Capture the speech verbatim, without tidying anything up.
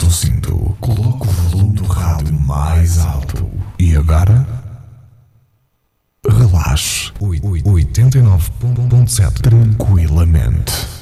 o cinto, coloque o volume do rádio mais alto. E agora? Relaxe. oitenta e nove ponto sete tranquilamente.